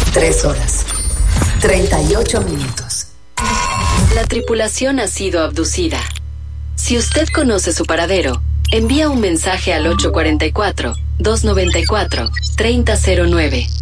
3 horas, 38 minutos. La tripulación ha sido abducida. Si usted conoce su paradero, envía un mensaje al 844-294-3009.